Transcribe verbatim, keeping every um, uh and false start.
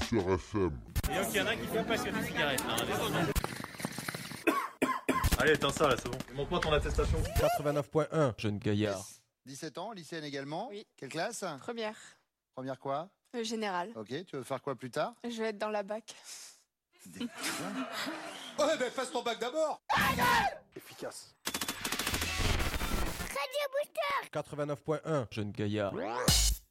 sur F M. Et donc il y en a qui fument parce que des cigarettes, là, désolé. Allez, éteins ça là, c'est bon. Montre-moi ton attestation. quatre-vingt-neuf point un, jeune gaillard. dix-sept ans, lycéenne également. Oui. Quelle classe? Première, Première quoi? euh, générale. Ok, tu veux faire quoi plus tard? Je vais être dans la bac. Ouais, ben passe ton bac d'abord. Efficace. quatre-vingt-neuf point un, jeune gaillard.